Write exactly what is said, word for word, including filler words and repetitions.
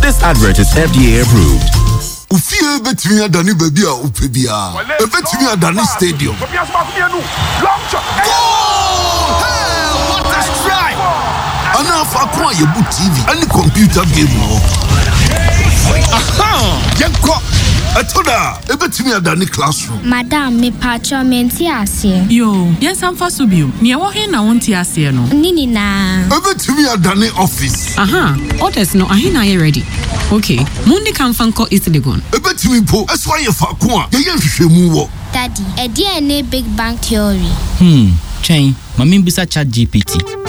This advert is F D A approved. Ufie betimi adani baby a upebia. Ebetimi adani stadium. Oh! Hey, what a strike! Ana fa kwa yebu T V and computer game no. Aha! Yenko Atoda, ebetimi adani classroom. Madam, me pacho menti ase. Yo, yes am for subio. Ni ewo he na wonti ase no. Nini na. Ebetimi adani office. Aha, orders no ahina ye ready. Okay, Mundi kan fanko Italygon. Ebetimi po, eswa ye fa ko a, ye ye hwehwemu wo. Daddy, e dia ne big bang theory. Hmm, chain, mami bisa chat G P T.